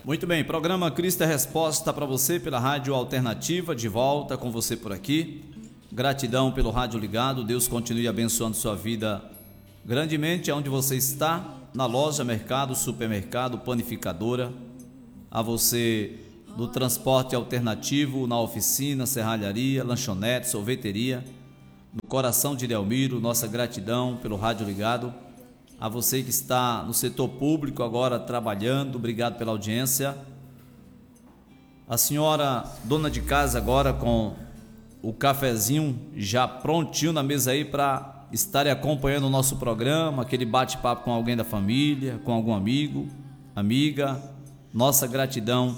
Muito bem, programa Cristo é Resposta para você pela Rádio Alternativa, de volta com você por aqui. Gratidão pelo rádio ligado, Deus continue abençoando sua vida grandemente onde você está, na loja, mercado, supermercado, panificadora, a você do transporte alternativo, na oficina, serralharia, lanchonete, sorveteria, no coração de Delmiro, nossa gratidão pelo rádio ligado. A você que está no setor público agora trabalhando, obrigado pela audiência. A senhora dona de casa agora com o cafezinho já prontinho na mesa aí para estarem acompanhando o nosso programa, aquele bate-papo com alguém da família, com algum amigo, amiga. Nossa gratidão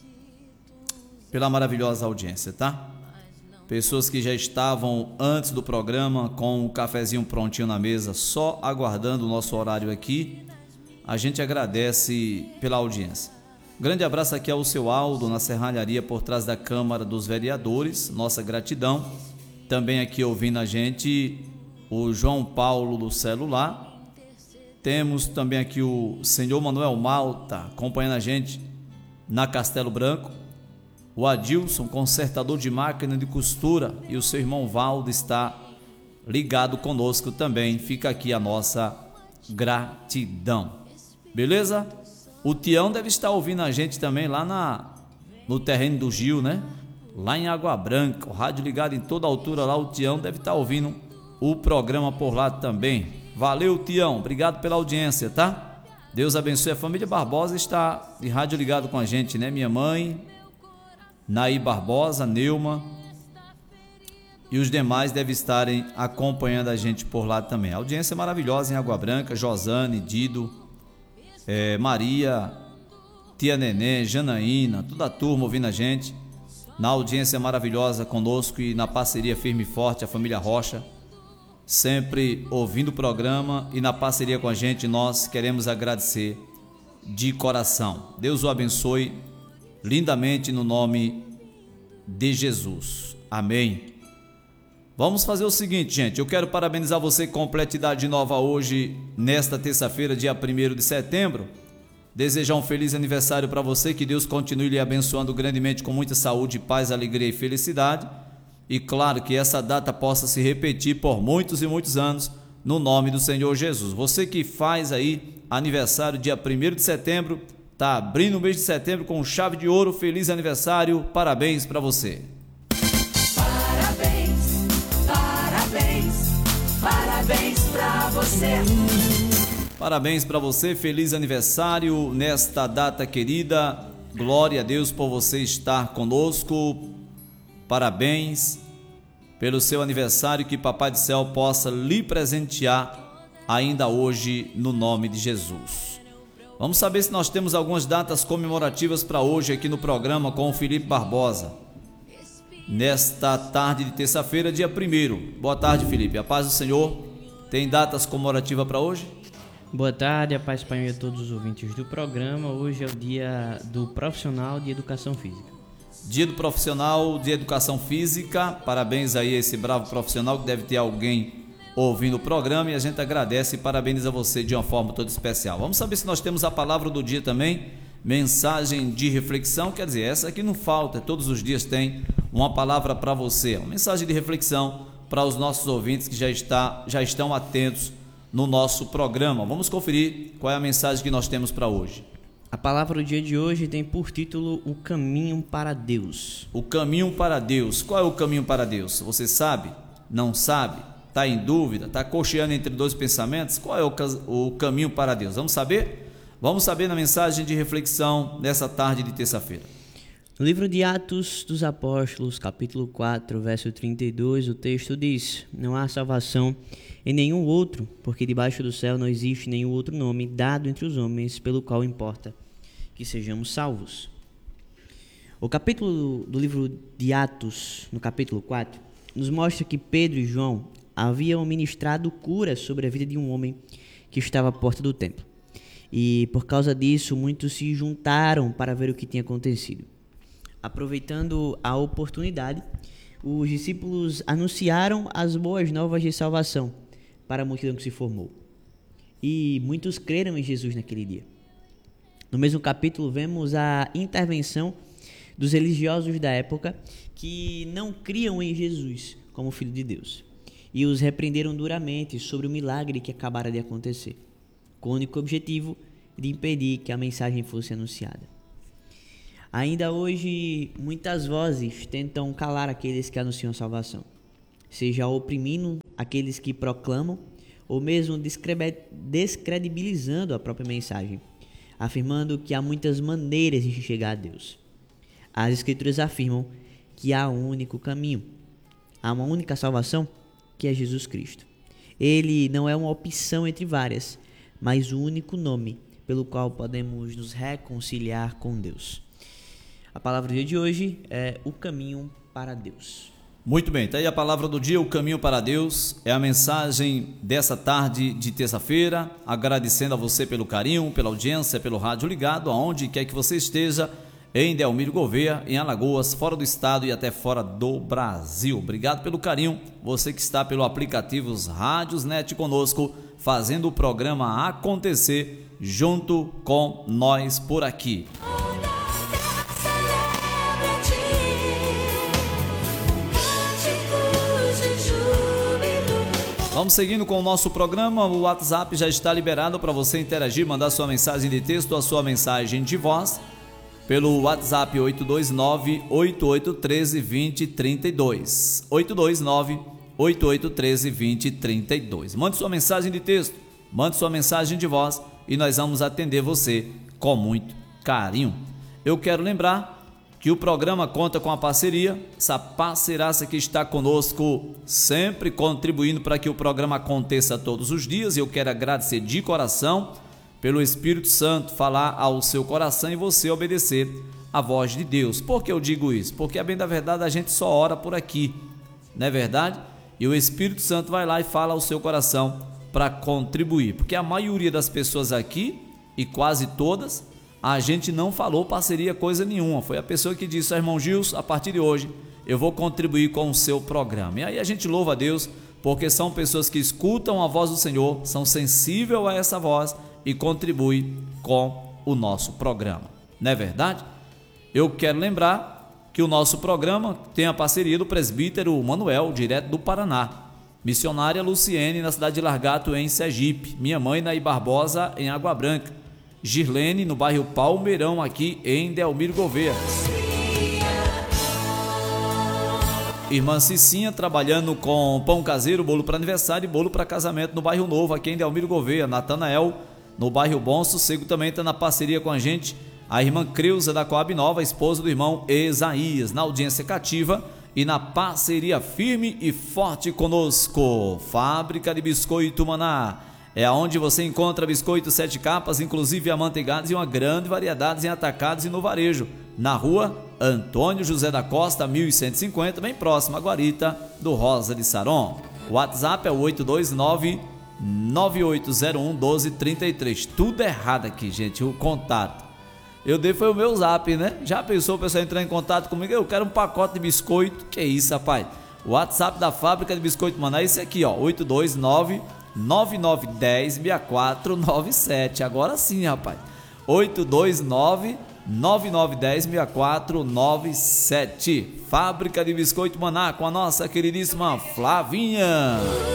pela maravilhosa audiência, tá? Pessoas que já estavam antes do programa com o cafezinho prontinho na mesa, só aguardando o nosso horário aqui. A gente agradece pela audiência. Grande abraço aqui ao seu Aldo, na serralharia por trás da Câmara dos Vereadores. Nossa gratidão. Também aqui ouvindo a gente, o João Paulo do celular. Temos também aqui o senhor Manuel Malta, acompanhando a gente na Castelo Branco. O Adilson, consertador de máquina de costura, e o seu irmão Valdo está ligado conosco também. Fica aqui a nossa gratidão. Beleza? O Tião deve estar ouvindo a gente também lá no terreno do Gil, né? Lá em Água Branca, o rádio ligado em toda altura lá, o Tião deve estar ouvindo o programa por lá também. Valeu, Tião, obrigado pela audiência, tá? Deus abençoe. A família Barbosa está de rádio ligado com a gente, né? Minha mãe, Naí Barbosa, Neuma e os demais devem estarem acompanhando a gente por lá também. A audiência é maravilhosa em Água Branca, Josane, Dido, Maria, Tia Nenê, Janaína, toda a turma ouvindo a gente. Na audiência maravilhosa conosco e na parceria firme e forte, a família Rocha, sempre ouvindo o programa e na parceria com a gente. Nós queremos agradecer de coração. Deus o abençoe lindamente no nome de Jesus. Amém. Vamos fazer o seguinte, gente. Eu quero parabenizar você que completa idade nova hoje, nesta terça-feira, dia 1º de setembro. Desejar um feliz aniversário para você, que Deus continue lhe abençoando grandemente com muita saúde, paz, alegria e felicidade. E claro que essa data possa se repetir por muitos e muitos anos, no nome do Senhor Jesus. Você que faz aí aniversário dia 1º de setembro, tá abrindo o mês de setembro com chave de ouro. Feliz aniversário, parabéns para você. Parabéns, parabéns, parabéns para você. Parabéns para você, feliz aniversário nesta data querida. Glória a Deus por você estar conosco. Parabéns pelo seu aniversário, que Papai do Céu possa lhe presentear ainda hoje no nome de Jesus. Vamos saber se nós temos algumas datas comemorativas para hoje aqui no programa com o Felipe Barbosa. Nesta tarde de terça-feira, dia 1º. Boa tarde, Felipe. A paz do Senhor. Tem datas comemorativas para hoje? Boa tarde, a paz para a todos os ouvintes do programa. Hoje é o dia do profissional de educação física. Dia do profissional de educação física. Parabéns aí a esse bravo profissional, que deve ter alguém ouvindo o programa, e a gente agradece e parabeniza você de uma forma toda especial. Vamos saber se nós temos a palavra do dia também, mensagem de reflexão. Quer dizer, essa aqui não falta, todos os dias tem uma palavra para você, uma mensagem de reflexão para os nossos ouvintes que já estão atentos no nosso programa. Vamos conferir qual é a mensagem que nós temos para hoje. A palavra do dia de hoje tem por título O Caminho para Deus. O caminho para Deus. Qual é o caminho para Deus? Você sabe? Não sabe? Está em dúvida? Está cocheando entre dois pensamentos? Qual é o caminho para Deus? Vamos saber? Vamos saber na mensagem de reflexão dessa tarde de terça-feira. No livro de Atos dos Apóstolos, capítulo 4, verso 32, o texto diz: Não há salvação em nenhum outro, porque debaixo do céu não existe nenhum outro nome dado entre os homens pelo qual importa que sejamos salvos. O capítulo do livro de Atos, no capítulo 4, nos mostra que Pedro e João haviam ministrado cura sobre a vida de um homem que estava à porta do templo. E por causa disso, muitos se juntaram para ver o que tinha acontecido. Aproveitando a oportunidade, os discípulos anunciaram as boas novas de salvação para a multidão que se formou. E muitos creram em Jesus naquele dia. No mesmo capítulo, vemos a intervenção dos religiosos da época que não criam em Jesus como Filho de Deus e os repreenderam duramente sobre o milagre que acabara de acontecer, com o único objetivo de impedir que a mensagem fosse anunciada. Ainda hoje, muitas vozes tentam calar aqueles que anunciam a salvação, seja oprimindo aqueles que proclamam ou mesmo descredibilizando a própria mensagem, afirmando que há muitas maneiras de chegar a Deus. As Escrituras afirmam que há um único caminho, há uma única salvação, que é Jesus Cristo. Ele não é uma opção entre várias, mas o único nome pelo qual podemos nos reconciliar com Deus. A palavra do dia de hoje é o caminho para Deus. Muito bem, está aí a palavra do dia, o caminho para Deus, é a mensagem dessa tarde de terça-feira, agradecendo a você pelo carinho, pela audiência, pelo rádio ligado, aonde quer que você esteja, em Delmiro Gouveia, em Alagoas, fora do estado e até fora do Brasil. Obrigado pelo carinho, você que está pelo aplicativo Rádios Net conosco, fazendo o programa acontecer junto com nós por aqui. Vamos seguindo com o nosso programa. O WhatsApp já está liberado para você interagir, mandar sua mensagem de texto ou a sua mensagem de voz pelo WhatsApp 829-8813-2032. 829-8813-2032. Mande sua mensagem de texto, mande sua mensagem de voz e nós vamos atender você com muito carinho. Eu quero lembrar que o programa conta com a parceria, essa parceiraça que está conosco, sempre contribuindo para que o programa aconteça todos os dias. Eu quero agradecer de coração pelo Espírito Santo falar ao seu coração e você obedecer a voz de Deus. Por que eu digo isso? Porque, a bem da verdade, a gente só ora por aqui, não é verdade? E o Espírito Santo vai lá e fala ao seu coração para contribuir, porque a maioria das pessoas aqui, e quase todas, a gente não falou parceria coisa nenhuma. Foi a pessoa que disse: irmão Gilson, a partir de hoje eu vou contribuir com o seu programa. E aí a gente louva a Deus, porque são pessoas que escutam a voz do Senhor, são sensíveis a essa voz e contribuem com o nosso programa, não é verdade? Eu quero lembrar que o nosso programa tem a parceria do presbítero Manuel, direto do Paraná, missionária Luciene, na cidade de Largato, em Sergipe, minha mãe Naí Barbosa, em Água Branca, Girlene, no bairro Palmeirão, aqui em Delmiro Gouveia. Irmã Cicinha, trabalhando com pão caseiro, bolo para aniversário e bolo para casamento no bairro Novo, aqui em Delmiro Gouveia. Natanael, no bairro Bom Sossego, também está na parceria com a gente. A irmã Creuza, da Coab Nova, esposa do irmão Esaías, na audiência cativa e na parceria firme e forte conosco. Fábrica de Biscoito Maná. É onde você encontra biscoitos 7 capas, inclusive amanteigados e uma grande variedade em atacados e no varejo. Na rua Antônio José da Costa, 1150, bem próximo à guarita do Rosa de Saron. O WhatsApp é o 829-9801-1233. Tudo errado aqui, gente, o contato. Eu dei foi o meu zap, né? Já pensou o pessoal entrar em contato comigo? Eu quero um pacote de biscoito. Que isso, rapaz? O WhatsApp da Fábrica de Biscoito Maná é esse aqui, ó, 829-9910-6497. Agora sim, rapaz. 829-9910-6497. Fábrica de Biscoito Maná, com a nossa queridíssima Flavinha.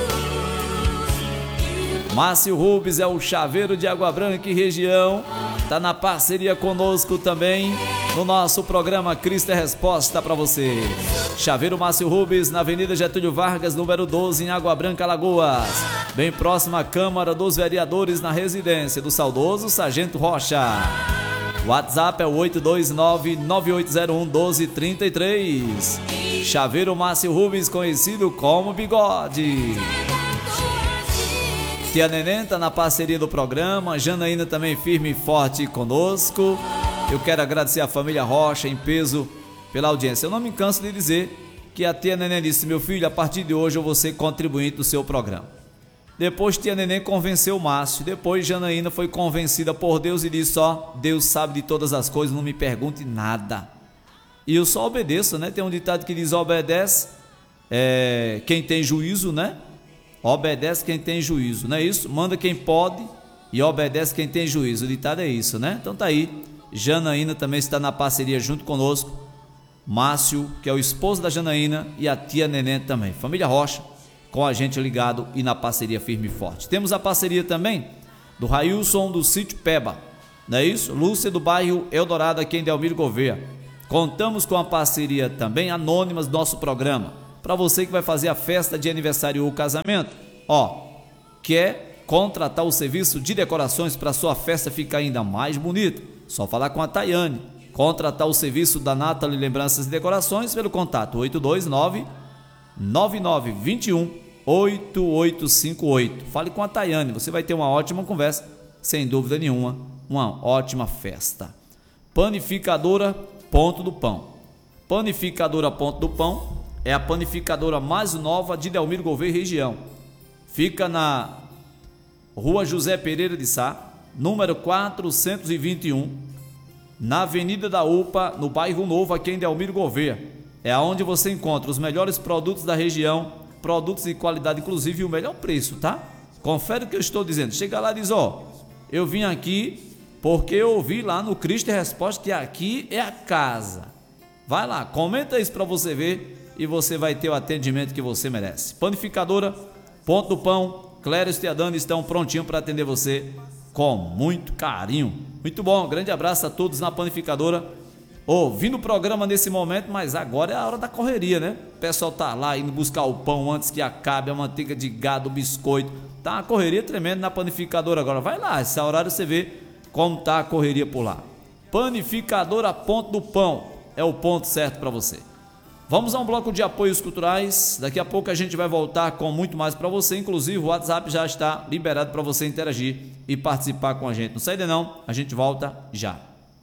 Márcio Rubens é o chaveiro de Água Branca e região, tá na parceria conosco também no nosso programa Cristo é Resposta para você. Chaveiro Márcio Rubens, na Avenida Getúlio Vargas, número 12, em Água Branca, Alagoas, bem próximo à Câmara dos Vereadores, na residência do saudoso Sargento Rocha. O WhatsApp é o 829-9801-1233. Chaveiro Márcio Rubens, conhecido como Bigode. Tia Neném tá na parceria do programa, Janaína também firme e forte conosco. Eu quero agradecer a família Rocha em peso pela audiência. Eu não me canso de dizer que a tia Neném disse: meu filho, a partir de hoje eu vou ser contribuinte do seu programa. Depois tia Neném convenceu o Márcio, depois Janaína foi convencida por Deus e disse: ó, Deus sabe de todas as coisas, não me pergunte nada. E eu só obedeço, né? Tem um ditado que diz: obedece quem tem juízo, né? Obedece quem tem juízo, não é isso? Manda quem pode e obedece quem tem juízo. O ditado é isso, né? Então tá aí. Janaína também está na parceria junto conosco. Márcio, que é o esposo da Janaína, e a tia Neném também. Família Rocha, com a gente ligado e na parceria firme e forte. Temos a parceria também do Railson do Sítio Peba, não é isso? Lúcia do bairro Eldorado, aqui em Delmiro Gouveia. Contamos com a parceria também anônimas do nosso programa. Para você que vai fazer a festa de aniversário ou casamento, quer contratar o serviço de decorações para sua festa ficar ainda mais bonita? Só falar com a Tayane. Contratar o serviço da Nathalie Lembranças e Decorações pelo contato 829-9921-8858. Fale com a Tayane, você vai ter uma ótima conversa, sem dúvida nenhuma, uma ótima festa. Panificadora Ponto do Pão. Panificadora Ponto do Pão é a panificadora mais nova de Delmiro Gouveia e região. Fica na Rua José Pereira de Sá, número 421, na Avenida da UPA, no bairro Novo, aqui em Delmiro Gouveia. É onde você encontra os melhores produtos da região, produtos de qualidade, inclusive o melhor preço, tá? Confere o que eu estou dizendo. Chega lá e diz, eu vim aqui porque eu ouvi lá no Cristo e Resposta que aqui é a casa. Vai lá, comenta isso para você ver e você vai ter o atendimento que você merece. Panificadora Ponto do Pão, Clério e a Dani estão prontinhos para atender você com muito carinho. Muito bom, grande abraço a todos na panificadora. Ouvindo o programa nesse momento, mas agora é a hora da correria, né? O pessoal tá lá indo buscar o pão antes que acabe, a manteiga de gado, o biscoito. Tá uma correria tremenda na panificadora agora. Vai lá, esse horário você vê como tá a correria por lá. Panificadora Ponto do Pão é o ponto certo para você. Vamos a um bloco de apoios culturais. Daqui a pouco a gente vai voltar com muito mais para você. Inclusive o WhatsApp já está liberado para você interagir e participar com a gente. Não sai daí não, a gente volta já.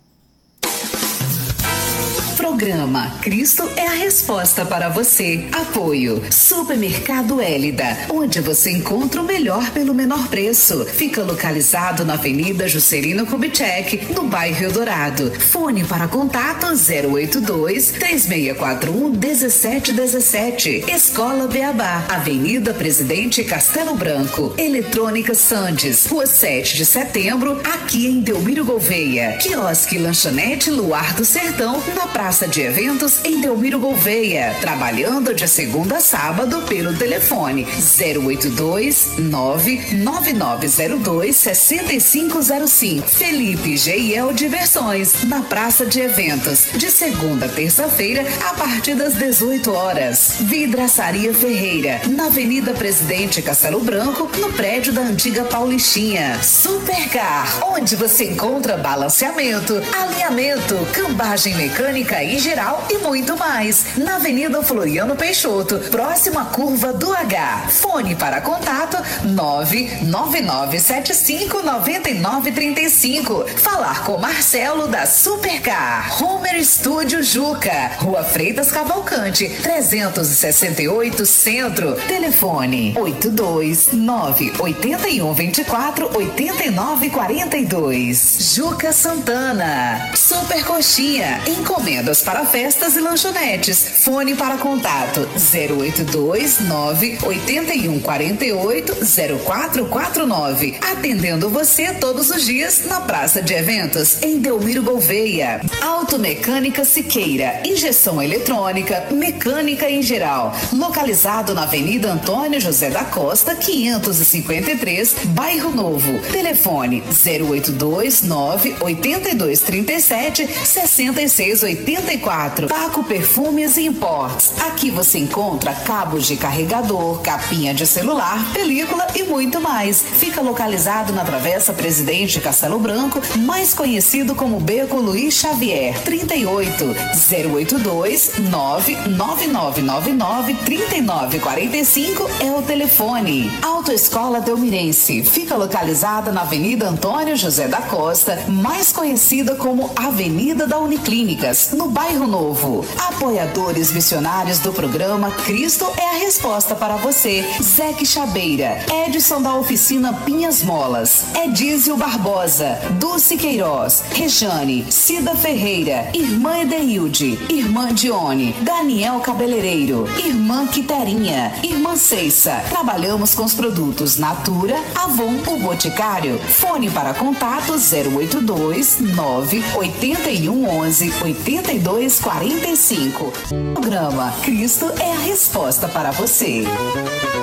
Programa Cristo é a Resposta para você. Apoio Supermercado Hélida, onde você encontra o melhor pelo menor preço. Fica localizado na Avenida Juscelino Kubitschek, no bairro Eldorado. Fone para contato 082-3641-1717. Escola Beabá, Avenida Presidente Castelo Branco. Eletrônica Sandes, Rua 7 de Setembro, aqui em Delmiro Gouveia. Quiosque Lanchonete Luar do Sertão, na Praça de Eventos em Delmiro Gouveia, trabalhando de segunda a sábado pelo telefone 082-99902-6505. Felipe G&L Diversões, na Praça de Eventos, de segunda a terça-feira, a partir das 18 horas. Vidraçaria Ferreira, na Avenida Presidente Castelo Branco, no prédio da antiga Paulistinha. Supercar, onde você encontra balanceamento, alinhamento, cambagem mecânica em geral e muito mais. Na Avenida Floriano Peixoto, próxima à curva do H. Fone para contato 999759935. Falar com Marcelo da Supercar. Homer Studio Juca, Rua Freitas Cavalcante, 368 Centro. Telefone 829-8124-8942. Juca Santana. Super Coxinha, encomendas para festas e lanchonetes. Fone para contato 082-98148-0449. Atendendo você todos os dias na Praça de Eventos, em Delmiro Gouveia. Automecânica Siqueira, injeção eletrônica, mecânica em geral. Localizado na Avenida Antônio José da Costa, 553, Bairro Novo. Telefone 082-98237-6684. Paco Perfumes e Imports. Aqui você encontra cabos de carregador, capinha de celular, película e muito mais. Fica localizado na Travessa Presidente Castelo Branco, mais conhecido como Beco Luiz Xavier. 38-082-99999-3945 é o telefone. Autoescola Delmirense. Fica localizada na Avenida Antônio José da Costa, mais conhecida como Avenida da Uniclínicas, no Bairro Novo. Apoiadores missionários do programa Cristo é a Resposta para você. Zeque Chabeira, Edson da Oficina Pinhas Molas, Edísio Barbosa, Dulce Queiroz, Rejane, Cida Ferreira, Irmã Edeilde, Irmã Dione, Daniel Cabeleireiro, Irmã Quiterinha, Irmã Ceissa. Trabalhamos com os produtos Natura, Avon, o Boticário. Fone para contato 082 981 11 82 45. Programa Cristo é a Resposta para você.